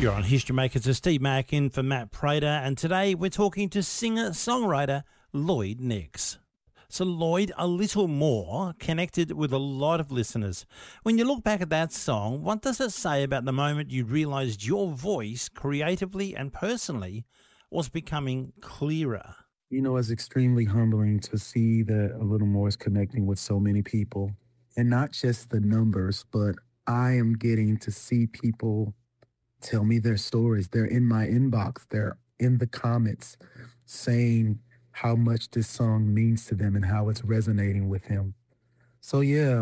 You're on History Makers with Steve Mack in for Matt Prater, and today we're talking to singer-songwriter Lloyd Nix. So Lloyd, A Little More connected with a lot of listeners. When you look back at that song, what does it say about the moment you realised your voice, creatively and personally, was becoming clearer? You know, it's extremely humbling to see that A Little More is connecting with so many people. And not just the numbers, but I am getting to see people tell me their stories. They're in my inbox. They're in the comments saying how much this song means to them and how it's resonating with him. So yeah,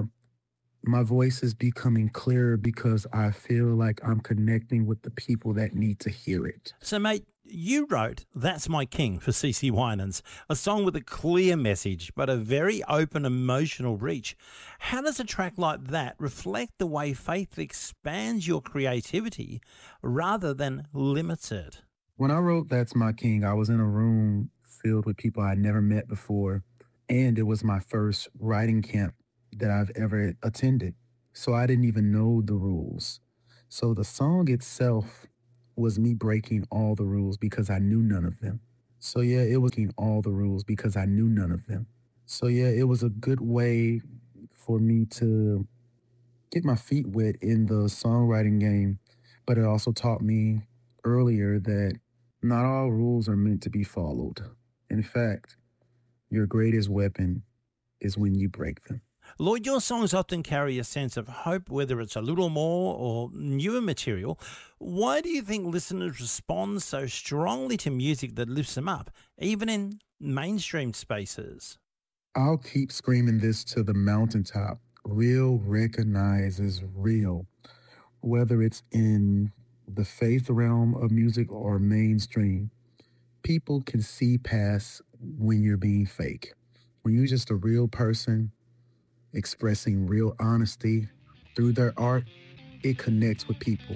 my voice is becoming clearer because I feel like I'm connecting with the people that need to hear it. So mate, you wrote That's My King for CeCe Winans, a song with a clear message but a very open emotional reach. How does a track like that reflect the way faith expands your creativity rather than limits it? When I wrote That's My King, I was in a room filled with people I'd never met before, and it was my first writing camp that I've ever attended. So I didn't even know the rules. So the song itself was me breaking all the rules because I knew none of them. So yeah, it was breaking all the rules because I knew none of them. So yeah, it was a good way for me to get my feet wet in the songwriting game, but it also taught me earlier that not all rules are meant to be followed. In fact, your greatest weapon is when you break them. Lloyd, your songs often carry a sense of hope, whether it's a little more or newer material. Why do you think listeners respond so strongly to music that lifts them up, even in mainstream spaces? I'll keep screaming this to the mountaintop. Real recognizes real. Whether it's in the faith realm of music or mainstream, people can see past when you're being fake. When you're just a real person expressing real honesty through their art, it connects with people.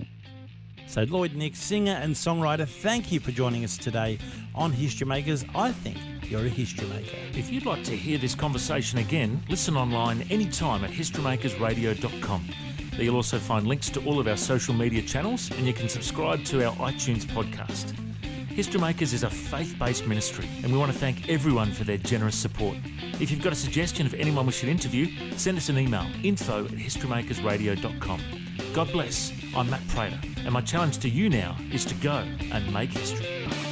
So Lloyd Nix, singer and songwriter, thank you for joining us today on History Makers. I think you're a history maker. If you'd like to hear this conversation again, listen online anytime at historymakersradio.com. There you'll also find links to all of our social media channels, and you can subscribe to our iTunes podcast. History Makers is a faith-based ministry, and we want to thank everyone for their generous support. If you've got a suggestion of anyone we should interview, send us an email, info@historymakersradio.com. God bless. I'm Matt Prater, and my challenge to you now is to go and make history.